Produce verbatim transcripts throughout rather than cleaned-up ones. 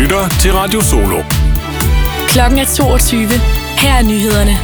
lytter til Radio Solo. Klokken er toogtyve. Her er nyhederne.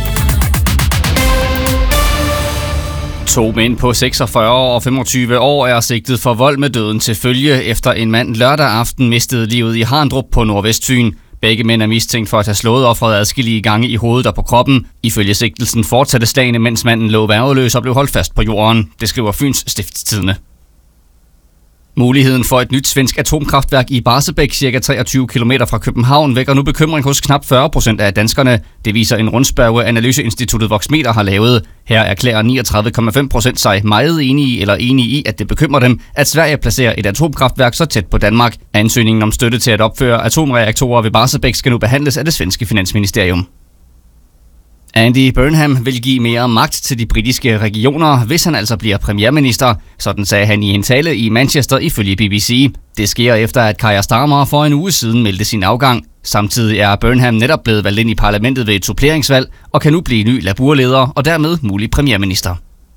To mænd på seksogfyrre og femogtyve år er sigtet for vold med døden til følge, efter en mand lørdag aften mistede livet i Harndrup på Nordvestfyn. Begge mænd er mistænkt for at have slået offeret adskillige gange i hovedet og på kroppen. Ifølge sigtelsen fortsatte slagene, mens manden lå værgeløs og blev holdt fast på jorden. Det skriver Fyns Stiftstidende. Muligheden for et nyt svensk atomkraftværk i Barsebäck, cirka treogtyve kilometer fra København, vækker nu bekymring hos knap fyrre procent af danskerne. Det viser en rundspørge, analyseinstituttet Voxmeter har lavet. Her erklærer niogtredive komma fem procent sig meget enige eller enige i, at det bekymrer dem, at Sverige placerer et atomkraftværk så tæt på Danmark. Ansøgningen om støtte til at opføre atomreaktorer ved Barsebäck skal nu behandles af det svenske finansministerium. Andy Burnham vil give mere magt til de britiske regioner, hvis han altså bliver premierminister. Sådan sagde han i en tale i Manchester ifølge B B C. Det sker efter, at Keir Starmer for en uge siden meldte sin afgang. Samtidig er Burnham netop blevet valgt ind i parlamentet ved et suppleringsvalg og kan nu blive ny Labour-leder og dermed mulig premierminister.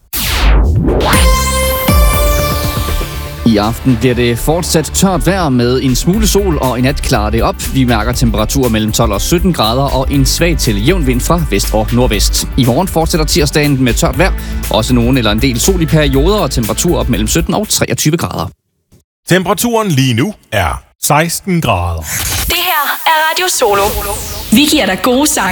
I aften bliver det fortsat tørt vejr med en smule sol, og i nat klarer det op. Vi mærker temperaturer mellem tolv og sytten grader og en svag til jævn vind fra vest og nordvest. I morgen fortsætter tirsdagen med tørt vejr. Også nogen eller en del sol i perioder og temperaturer op mellem sytten og treogtyve grader. Temperaturen lige nu er seksten grader. Det her er Radio Solo. Vi giver dig gode sange.